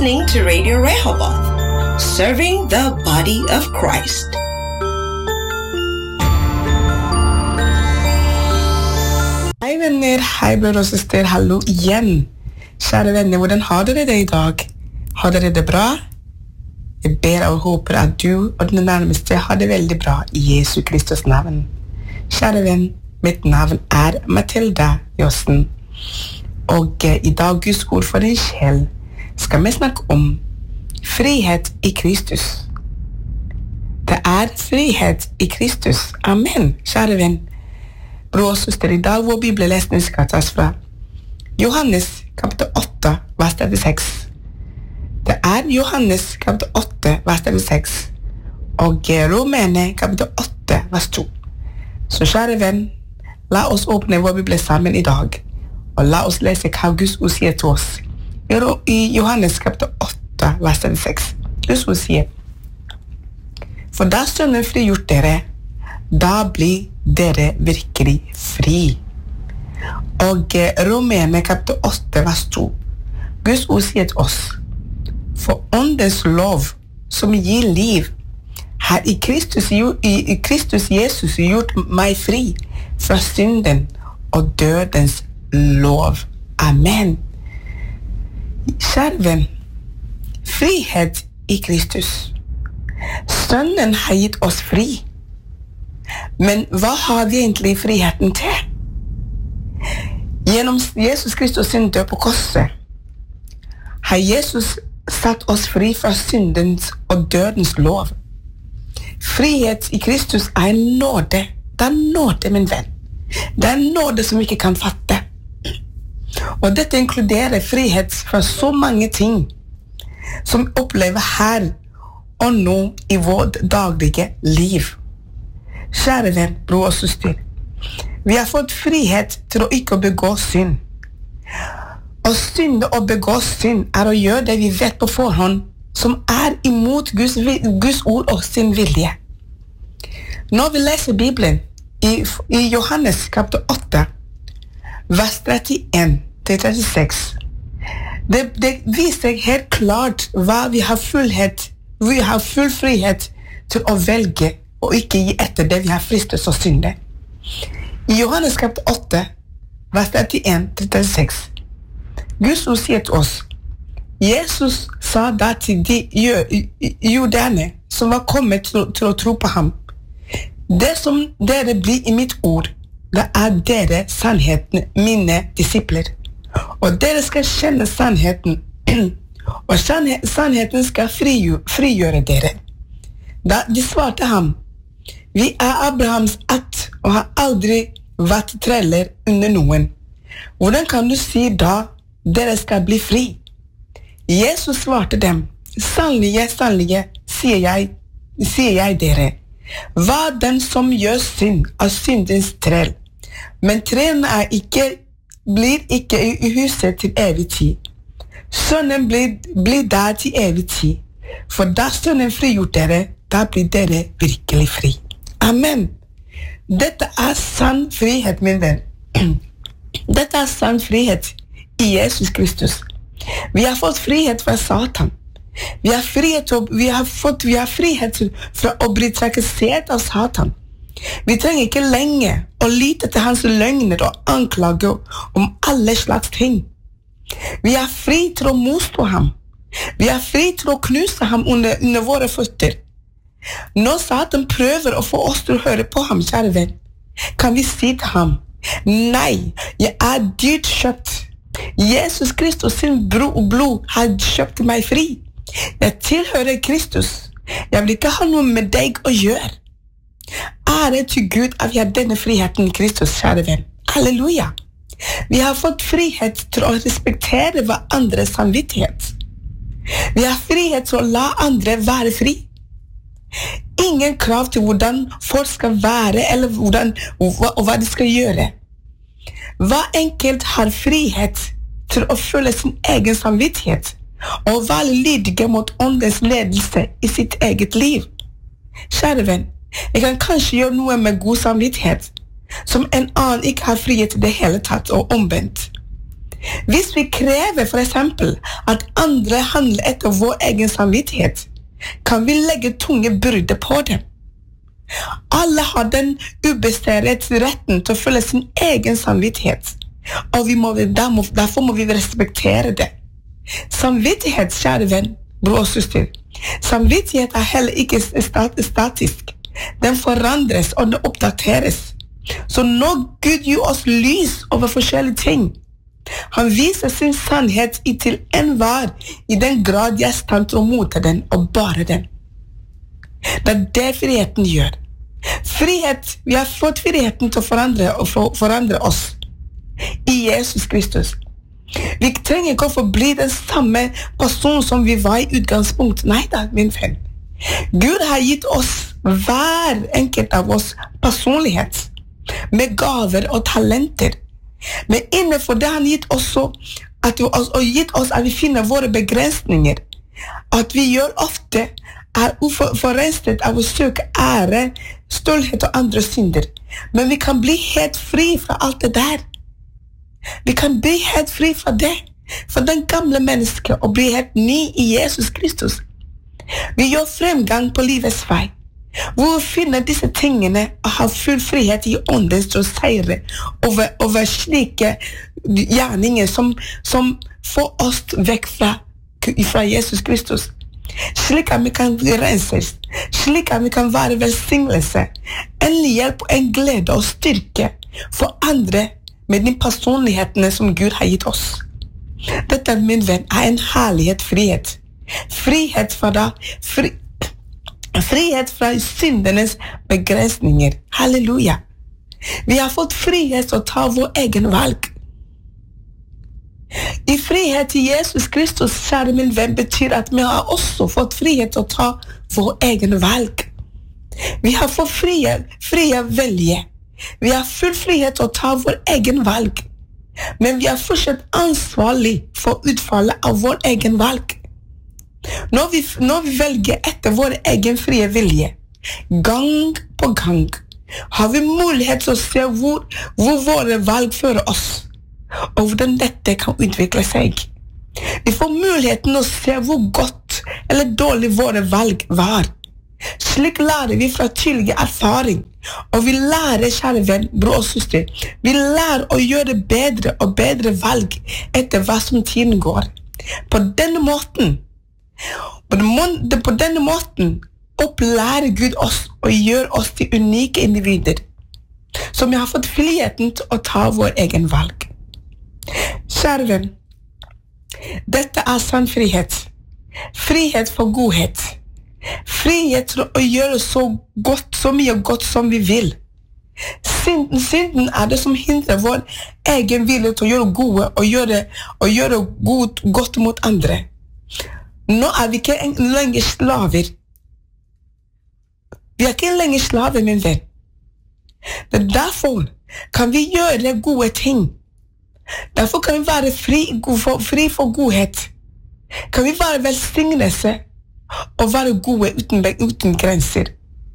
listening to Radio Rehoboth, serving the body of Christ. Hei venner, hei brødre og søster, hallo igjen. Kjære venner, hvordan har dere det i dag? Har dere det bra? Jeg ber og håper at du og den nærmeste har det veldig bra i Jesu Kristus navn. Kjære venn, mitt navn er Matilda Josten. Og i dag Guds ord for din sjel skal vi snakke om frihet i Kristus. Det er frihet i Kristus. Amen, kjære venn. Bror og søster, i dag vår bibellesning skal tas fra Johannes kapitel 8, vers 36. Det er Johannes kapitel 8, vers 36, og Romerne kapitel 8, vers 2. Så kjære venn, la oss åpne vår bibel sammen i dag, og la oss lese hva Guds ord sier til oss. I Johannes kapitel 8, vers 36, Guds ord sier: For da Sønnen frigjort dere, da blir dere virkelig fri. Og Romerne kapitel 8, vers 2, Guds ord sier til oss: For åndens lov som gir liv har i Kristus Jesus gjort meg fri fra synden og dødens lov. Amen. Kjære venn, frihet i Kristus. Sønnen har gitt oss fri. Men hva har vi egentlig friheten til? Gjennom Jesus Kristus sin død på korset har Jesus satt oss fri fra syndens og dødens lov. Frihet i Kristus er en nåde. Det er nåde, min venn. Det er nåde som vi ikke kan fatte. Og dette inkluderer frihet fra så mange ting som vi opplever her og nå i vårt daglige liv. Kjære venn, bror og søster, vi har fått frihet til å ikke begå synd. Å synde og begå synd er å gjøre det vi vet på forhånd, som er imot Guds ord og sin vilje. Når vi leser Bibelen i Johannes kapitel 8, vers 31-36, det viser helt klart hva vi har full frihet til å velge og ikke gi etter det vi har fristet å synde. I Johannes kapitel 8, vers 31-36, Guds ord sier til oss: Jesus sa da til de juderne som var kommet til å tro på ham: Det som dere blir i mitt ord, det er dere sannheten, mine disipler. Og dere skal kjenne sannheten, og sannheten skal frigjøre dere. Da de svarte ham: Vi er Abrahams ett og har aldri vært treller under noen. Hvordan kan du si da dere skal bli fri? Jesus svarte dem: Sannelig, sannelig, sier jeg dere, hva den som gjør synd er syndens trell, men trellene blir ikke i huset til evig tid. Sønnen blir der til evig tid, for da Sønnen frigjort dere, da blir dere virkelig fri. Amen. Dette er sann frihet, min venn. Dette er sann frihet i Jesus Kristus. Vi har fått frihet fra Satan. Vi har frihet fra å bli trakassert av Satan. Vi trenger ikke lenger å lite til hans løgner og anklager om alle slags ting. Vi er fri til å motstå ham. Vi er fri til å knuse ham under våre føtter. Når Satan prøver å få oss til å høre på ham, kjære venn, kan vi si til ham: Nei, jeg er dyrt kjøpt. Jesus Kristus sin blod har kjøpt meg fri. Jeg tilhører Kristus. Jeg vil ikke ha noe med deg å gjøre. Ære til Gud at vi har denne friheten i Kristus, kjære venn. Halleluja. Vi har fått frihet til å respektere hverandres samvittighet. Vi har frihet til å la andre være fri. Ingen krav til hvordan folk skal være eller hva de skal gjøre. Hver enkelt har frihet til å følge sin egen samvittighet og være lydige mot åndens ledelse i sitt eget liv. Kjære venn, jeg kan kanskje gjøre noe med god samvittighet som en annen ikke har frihet til det hele tatt og omvendt. Hvis vi krever for eksempel at andre handler etter vår egen samvittighet, kan vi legge tunge byrder på dem. Alle har den ubestedte retten til å følge sin egen samvittighet, og derfor må vi respektere det. Samvittighet, kjære venn, bror og søster, samvittighet er heller ikke statisk. Den forandres og den oppdateres. Så når Gud gir oss lys over forskjellige ting, han viser sin sannhet til enhver i den grad jeg er stand til å motta den og bare den. Det er det friheten gjør. Frihet, vi har fått friheten til å forandre oss i Jesus Kristus. Vi trenger ikke å forbli den samme person som vi var i utgangspunkt. Nei da, min venn. Gud har gitt oss, hver enkelt av oss, personlighet, med gaver og talenter. Men innenfor det han gitt oss at vi finner våre begrensninger. At vi gjør ofte er uforenstet av å søke ære, stolthet og andre synder. Men vi kan bli helt fri fra alt det der. Vi kan bli helt fri fra det. For den gamle mennesket og bli helt ny i Jesus Kristus. Vi gjør fremgang på livets vei. Hvor vi finner disse tingene og har full frihet i ånden til å seire over slike gjerninger som får oss vekk fra Jesus Kristus. Slik at vi kan renses, slik at vi kan være velsignelse, en hjelp, en glede og styrke for andre med de personlighetene som Gud har gitt oss. Dette, min venn, er en herlighet frihet. Frihet fra syndenes begrensninger. Halleluja. Vi har fått frihet til å ta vår egen valg. I frihet til Jesus Kristus, kjære min venn, betyr at vi har også fått frihet til å ta vår egen valg. Vi har fått frie velge. Vi har full frihet til å ta vår egen valg. Men vi er fortsatt ansvarlig for utfallet av vår egen valg. Når vi velger etter vår egen frie vilje, gang på gang, har vi mulighet til å se hvor våre valg fører oss, og hvordan dette kan utvikle seg. Vi får muligheten å se hvor godt eller dårlig våre valg var. Slik lærer vi fra tydelig erfaring, og vi lærer, kjære venn, bror og søster, vi lærer å gjøre bedre og bedre valg etter hva som tiden går. På denne måten opplærer Gud oss og gjør oss til unike individer, som har fått friheten til å ta vår egen valg. Kjære venn, dette er sann frihet. Frihet for godhet. Frihet til å gjøre så mye godt som vi vil. Synden er det som hindrer vår egen vilje til å gjøre gode og gjøre godt mot andre. Nå er vi ikke lenger slaver. Vi er ikke lenger slaver, min venn. Derfor kan vi gjøre gode ting. Derfor kan vi være fri for godhet. Kan vi være velsignelse og være gode uten grenser.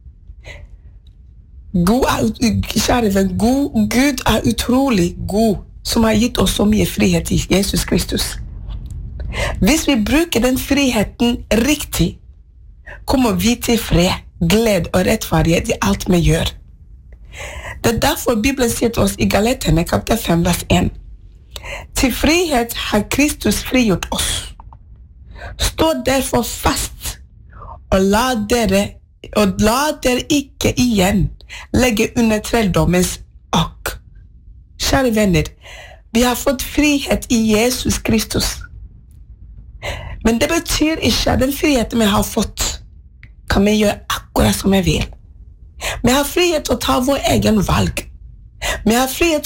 Kjære venn, Gud er utrolig god, som har gitt oss så mye frihet i Jesus Kristus. Hvis vi bruker den friheten riktig, kommer vi til fred, glede og rettferdighet i alt vi gjør. Det er derfor Bibelen sier til oss i Galaterne kapittel 5 vers 1. Til frihet har Kristus frigjort oss. Stå derfor fast, og la dere ikke igjen legge under trelldommens ok. Kjære venner, vi har fått frihet i Jesus Kristus. Men det betyr ikke at den friheten vi har fått, kan vi gjøre akkurat som vi vil. Vi har frihet til å ta vår egen valg. Vi har frihet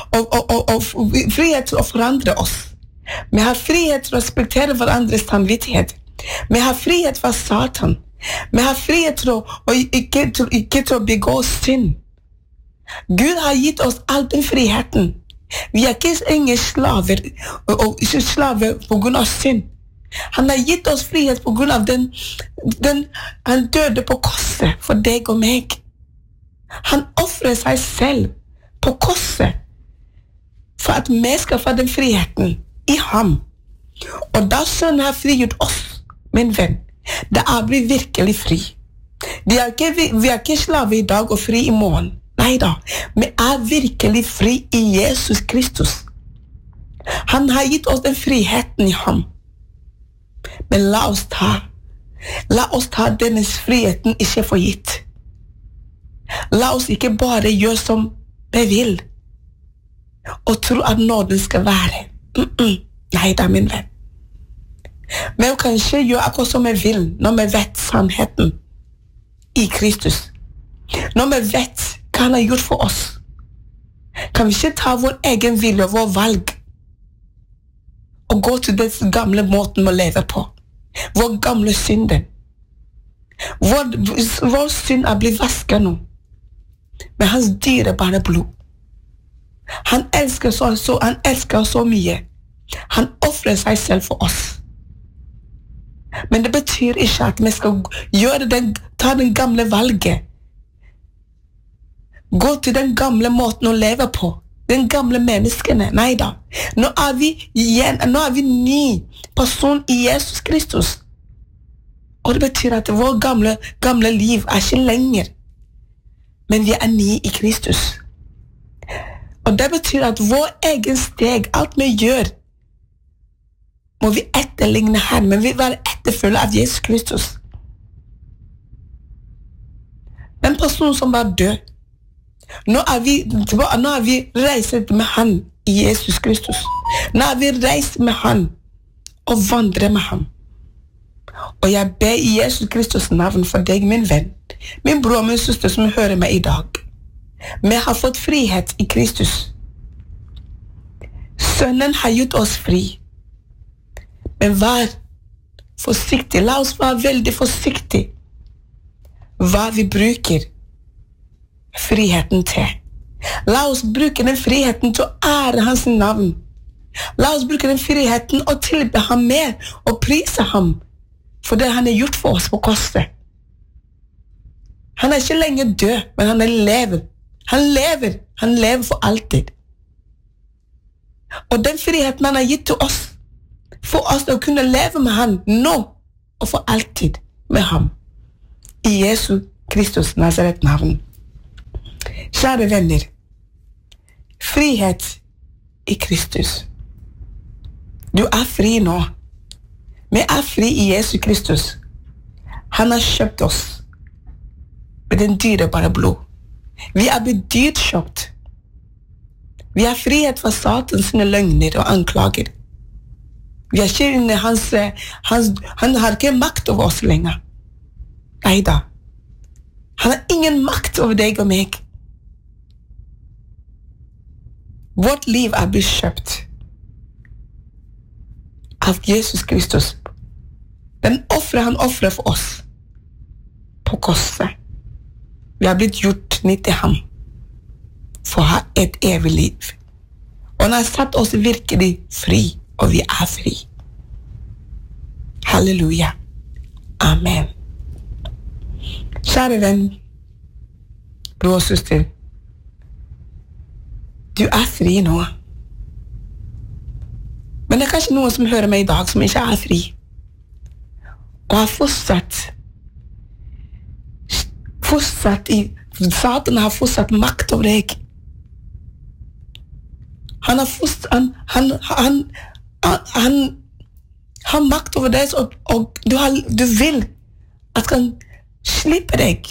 til å forandre oss. Vi har frihet til å respektere hverandres samvittighet. Vi har frihet fra Satan. Vi har frihet til ikke å begå synd. Gud har gitt oss all den friheten. Vi er ikke ingen slaver på grunn av synd. Han har gitt oss frihet på grunn av han døde på korset for deg og meg. Han offrer seg selv på korset. for at vi skal få den friheten i ham. Og da Sønnen har frigjort oss, min venn, da er vi virkelig fri. Vi er ikke slave i dag og fri i morgen. Neida, vi er virkelig fri i Jesus Kristus. Han har gitt oss den friheten i ham. Men la oss ta denne friheten ikke for gitt. La oss ikke bare gjøre som vi vil, og tro at nåden skal være. Neida, min venn. Vi kan ikke gjøre akkurat som vi vil når vi vet sannheten i Kristus. Når vi vet hva han har gjort for oss, kan vi ikke ta vår egen vilje og vår valg og gå til den gamle måten å leve på. Vår gamle synden. Vår synd er blitt vasket nå med hans dyrebare blod. Han elsker så mye. Han offrer seg selv for oss. Men det betyr ikke at vi skal ta den gamle valget. Gå til den gamle måten å leve på. Den gamle menneskene. Neida. Nå er vi ny person i Jesus Kristus. Og det betyr at vår gamle liv er ikke lenger. Men vi er nye i Kristus. Og det betyr at vår egen steg, alt vi gjør, må vi etterligne Herren, men vi være etterfølger av Jesus Kristus. Den personen som var død, nå er vi reiset med han i Jesus Kristus. Nå er vi reist med han og vandrer med ham. Og jeg ber i Jesus Kristus navn for deg, min venn, min bror og min søster som hører meg i dag. Vi har fått frihet i Kristus. Sønnen har gjort oss fri. Men vær forsiktig. La oss være veldig forsiktig hva vi bruker friheten til. La oss bruke den friheten til å ære hans navn. La oss bruke den friheten og tilbe ham mer og prise ham for det han har gjort for oss på korset. Han er ikke lenger død, men han lever. Han lever for alltid. Og den friheten han har gitt til oss, for oss å kunne leve med han nå og for alltid med ham. I Jesu Kristus Nazaret navn. Kjære venner, frihet i Kristus. Du er fri nå. Vi er fri i Jesu Kristus. Han har kjøpt oss med den dyrebare blod. Vi er blitt dyrt kjøpt. Vi har frihet fra Satans løgner og anklager. Vi er ikke under han har ikke makt over oss lenger. Neida. Han har ingen makt over deg og meg. Vårt liv er blitt kjøpt av Jesus Kristus. Han offrer for oss på korset. Vi har blitt gjort nytt til ham for å ha et evig liv. Og han har satt oss virkelig fri, og vi er fri. Halleluja. Amen. Kjære venn, bror og søster, du er fri nå. Men det er kanskje noen som hører meg i dag som ikke er fri. Og har Satan har fortsatt makt over deg. Han har makt over deg, og du vil at han slipper deg.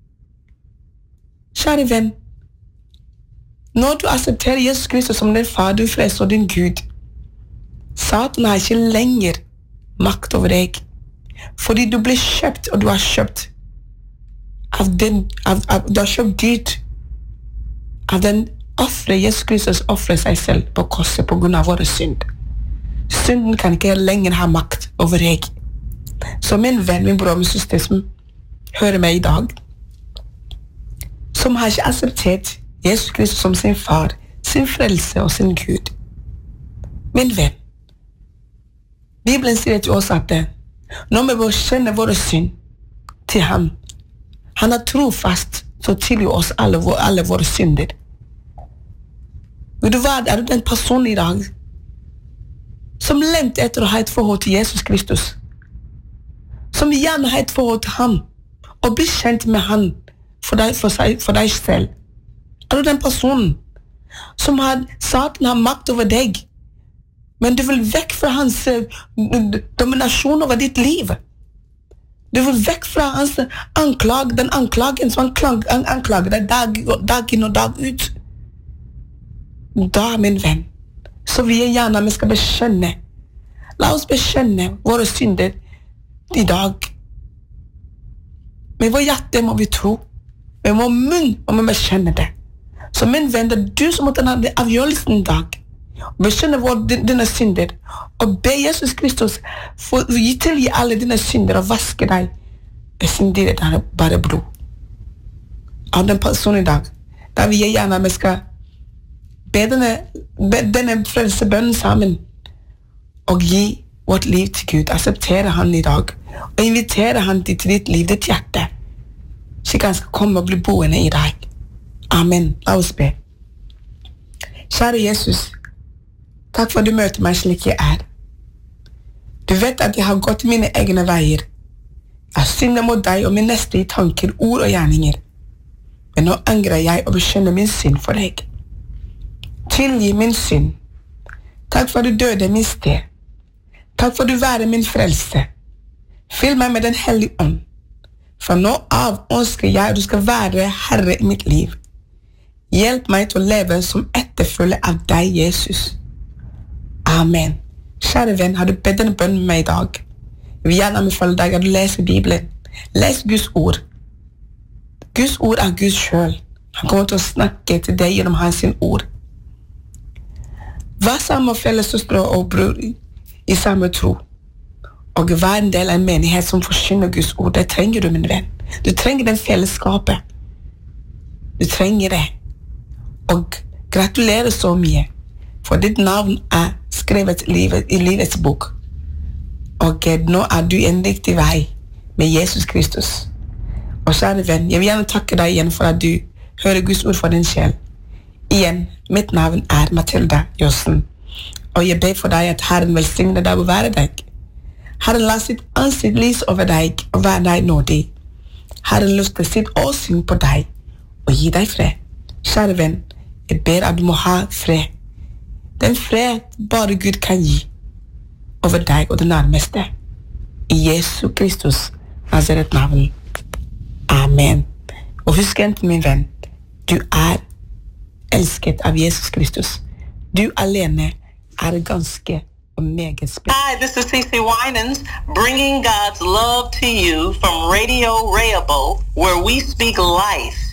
Kjære venn, når du aksepterer Jesus Kristus som din far, du frelser og din Gud, Satan har ikke lenger makt over deg, fordi du blir kjøpt, og du har kjøpt du har kjøpt dyrt av den offeret Jesus Kristus offrer seg selv på korset på grunn av våre synd. Synden kan ikke lenger ha makt over deg. Så min venn, min bror, min søster som hører meg i dag, som har ikke akseptert Jesus Kristus som sin far, sin frelse og sin Gud. Min venn, Bibelen sier til oss at når vi bekjenner våre synd til ham, han er trofast til å tilgi oss alle våre synder. Er du den personen I dag som lengter etter å ha et forhold til Jesus Kristus? Som gjerne har et forhold til ham og bli kjent med han for deg selv? Er du den personen som Satan har makt over deg, men du vil vekk fra hans dominasjon over ditt liv? Du vil vekk fra hans den anklagen som han anklager deg dag inn og dag ut? Da, min venn, så vil jeg gjerne vi skal bekjenne. La oss bekjenne våre synder I dag. Med vår hjerte må vi tro. Med vår munn må vi bekjenne det. Så min venn, det du som må ta den avgjørelsen I dag. Bekjenne dine synder. Og be Jesus Kristus for å tilgi alle dine synder og vaske deg. Synder det bare blod. Av den personen I dag. Da vil jeg gjerne vi skal be denne frelsebønnen sammen og gi vårt liv til Gud. Akseptere han I dag og invitere han til ditt liv, ditt hjerte, så han skal komme og bli boende I deg. Amen. La oss be. Kjære Jesus, takk for at du møter meg slik jeg Du vet at jeg har gått mine egne veier. Jeg synder mot deg og min neste I tanker, ord og gjerninger. Men nå angrer jeg og bekjenner min synd for deg. Tilgi min synd. Takk for at du døde min sted. Takk for at du være min frelse. Fyll meg med den hellige ånd. Fra nå av ønsker jeg at du skal være Herre I mitt liv. Hjelp meg til å leve som etterfølger av deg, Jesus. Amen. Kjære venn, har du bedt denne bønnen med meg I dag? Jeg vil gjerne anbefale deg at du leser Bibelen. Les Guds ord. Guds ord Gud selv. Han kommer til å snakke til deg gjennom hans ord. Vær sammen med fellessøstre og bror I samme tro. Og vær en del av en menighet som forkynner Guds ord. Det trenger du, min venn. Du trenger den fellesskapet. Du trenger det. Og gratulerer så mye. For ditt navn skrevet I livets bok. Og nå du en riktig vei med Jesus Kristus. Og kjære venn, jeg vil gjerne takke deg igjen for at du hører Guds ord for din sjel. Igjen, mitt navn Mathilda Jossen, og jeg ber for deg at Herren velsigne deg og være deg. Herren la sitt ansikt lys over deg og være deg nådig. Herren løfter sitt åsyn på deg og gi deg fred. Kjære venn, jeg ber at du må ha fred. Den fred bare Gud kan gi over deg og det nærmeste. I Jesu Kristus, Nazaret navn. Amen. Og husk enten, min venn, du elsket av Jesus Kristus. Du alene ganske og meget spesiell. Hi, this is CeCe Winans, bringing God's love to you from Radio Rehoboth, where we speak life